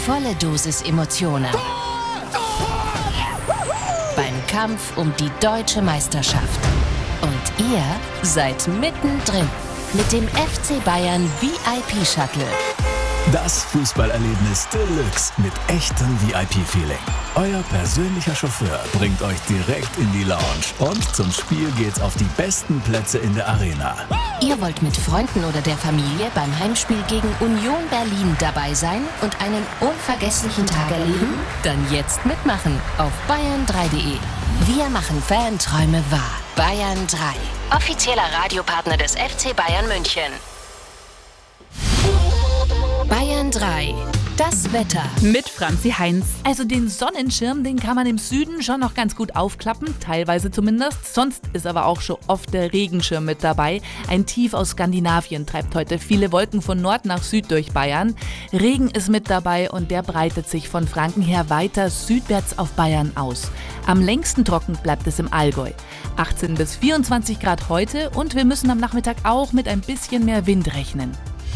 volle Dosis Emotionen. Beim Kampf um die deutsche Meisterschaft. Und ihr seid mittendrin mit dem FC Bayern VIP-Shuttle. Das Fußballerlebnis Deluxe mit echtem VIP-Feeling. Euer persönlicher Chauffeur bringt euch direkt in die Lounge und zum Spiel geht's auf die besten Plätze in der Arena. Ihr wollt mit Freunden oder der Familie beim Heimspiel gegen Union Berlin dabei sein und einen unvergesslichen Tag erleben? Dann jetzt mitmachen auf bayern3.de. Wir machen Fanträume wahr. Bayern 3, offizieller Radiopartner des FC Bayern München. Bayern 3, das Wetter. Mit Franzi Heinz. Also den Sonnenschirm, den kann man im Süden schon noch ganz gut aufklappen, teilweise zumindest. Sonst ist aber auch schon oft der Regenschirm mit dabei. Ein Tief aus Skandinavien treibt heute viele Wolken von Nord nach Süd durch Bayern. Regen ist mit dabei und der breitet sich von Franken her weiter südwärts auf Bayern aus. Am längsten trocken bleibt es im Allgäu. 18 bis 24 Grad heute und wir müssen am Nachmittag auch mit ein bisschen mehr Wind rechnen.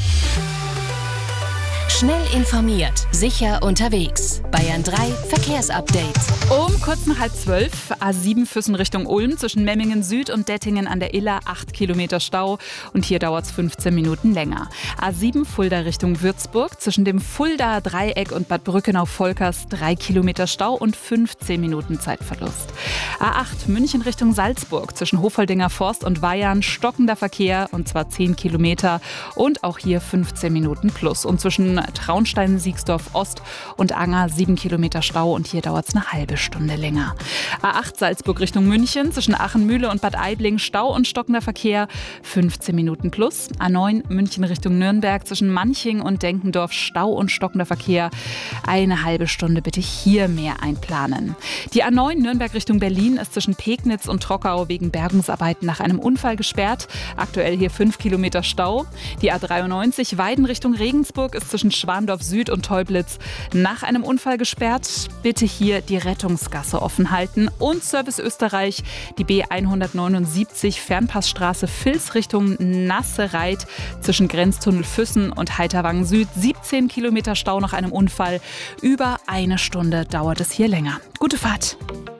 Schnell informiert, sicher unterwegs. Bayern 3 Verkehrsupdate. Um kurz nach 11:30, A7 Füssen Richtung Ulm, zwischen Memmingen Süd und Dettingen an der Iller 8 Kilometer Stau und hier dauert es 15 Minuten länger. A7 Fulda Richtung Würzburg, zwischen dem Fuldaer Dreieck und Bad Brückenau-Volkers 3 Kilometer Stau und 15 Minuten Zeitverlust. A8 München Richtung Salzburg, zwischen Hofoldinger Forst und Weyarn stockender Verkehr und zwar 10 Kilometer und auch hier 15 Minuten plus. Und zwischen Traunstein, Siegsdorf Ost und Anger 7 Kilometer Stau und hier dauert es eine halbe Stunde länger. A8 Salzburg Richtung München, zwischen Aachen-Mühle und Bad Aibling Stau und stockender Verkehr 15 Minuten plus. A9 München Richtung Nürnberg, zwischen Manching und Denkendorf Stau und stockender Verkehr. Eine halbe Stunde bitte hier mehr einplanen. Die A9 Nürnberg Richtung Berlin ist zwischen Pegnitz und Trockau wegen Bergungsarbeiten nach einem Unfall gesperrt. Aktuell hier 5 Kilometer Stau. Die A93 Weiden Richtung Regensburg ist zwischen Schwandorf Süd und Teublitz nach einem Unfall gesperrt. Bitte hier die Rettungsgasse offen halten. Und Service Österreich, die B179 Fernpassstraße Vils Richtung Nassereit zwischen Grenztunnel Füssen und Heiterwangen Süd. 17 Kilometer Stau nach einem Unfall. Über eine Stunde dauert es hier länger. Gute Fahrt!